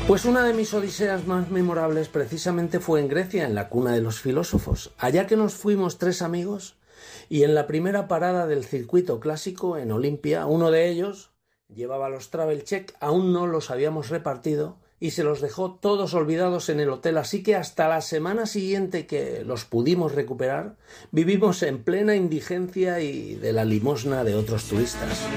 Pues una de mis odiseas más memorables precisamente fue en Grecia, en la cuna de los filósofos, allá que nos fuimos 3 amigos y en la primera parada del circuito clásico en Olimpia, uno de ellos llevaba los travel check, aún no los habíamos repartido y se los dejó todos olvidados en el hotel, así que hasta la semana siguiente que los pudimos recuperar, vivimos en plena indigencia y de la limosna de otros turistas.